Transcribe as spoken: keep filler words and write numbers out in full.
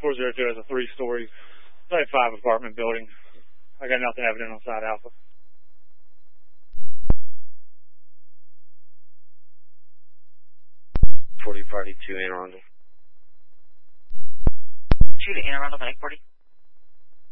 four zero two has a three-story, Site five apartment building. I got nothing evident on Side Alpha. forty forty-two, Anne Arundel. Shoot at Anne Arundel, Medic forty.